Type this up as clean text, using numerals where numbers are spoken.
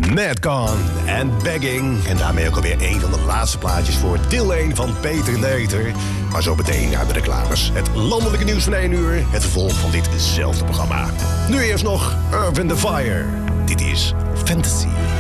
Madcon en Begging. En daarmee ook alweer een van de laatste plaatjes voor deel 1 van Peter Leter. Maar zo meteen naar de reclames. Het landelijke nieuws van 1 uur. Het vervolg van ditzelfde programma. Nu eerst nog Earth in the Fire. Dit is Fantasy.